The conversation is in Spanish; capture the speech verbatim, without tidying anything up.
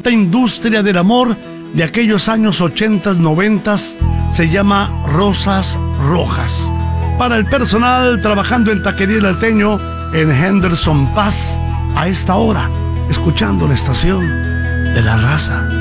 alta industria del amor de aquellos años ochentas, noventas, se llama Rosas Rojas. Para el personal trabajando en Taquería El Alteño en Henderson Pass, a esta hora, escuchando la estación de la raza.